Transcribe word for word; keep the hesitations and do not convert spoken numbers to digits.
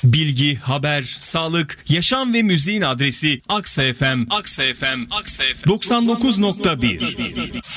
Bilgi, haber, sağlık, yaşam ve müziğin adresi Aksa F M. Aksa F M. Aksa F M. doksan dokuz nokta bir.